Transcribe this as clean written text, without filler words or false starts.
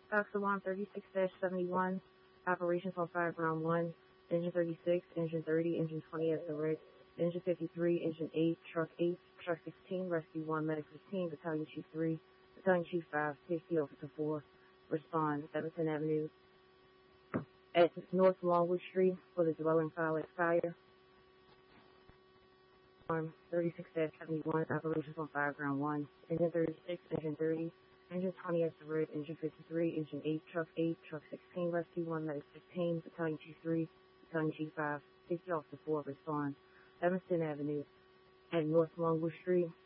Oxawan 36-71, operations on fire ground 1, engine 36, engine 30, engine 20 at the red, engine 53, engine 8, truck 16, rescue 1, medic 15, battalion chief 3, battalion chief 5, safety officer 4, respond, Evanston Avenue, at North Longwood Street for the dwelling fire. 36-71, operations on fire ground 1, engine 36, engine 30, engine 20 at the red, engine 53, engine 8, truck 16, rescue 1, medic 15, battalion chief 3, battalion chief 5, safety officer 4, respond, Evanston Avenue, at North Longwood Street